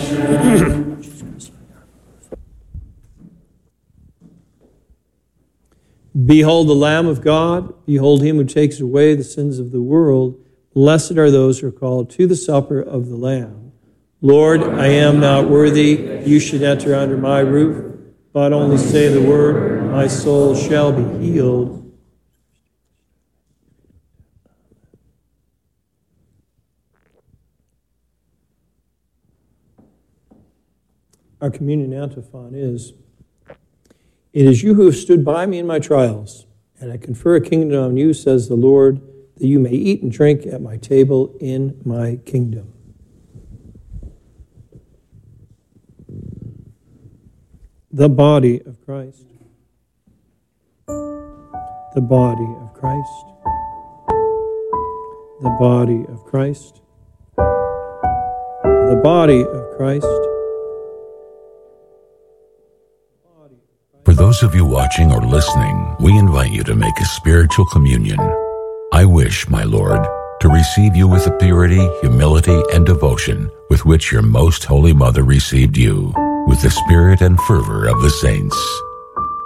Behold the Lamb of God. Behold him who takes away the sins of the world. Blessed are those who are called to the supper of the Lamb. Lord, I am not worthy you should enter under my roof, but only say the word, my soul shall be healed. Our communion antiphon is, it is you who have stood by me in my trials, and I confer a kingdom on you, says the Lord, that you may eat and drink at my table in my kingdom. The body of Christ. The body of Christ. The body of Christ. The body of Christ. For those of you watching or listening, we invite you to make a spiritual communion. I wish, my Lord, to receive you with the purity, humility, and devotion with which your most holy mother received you, with the spirit and fervor of the saints.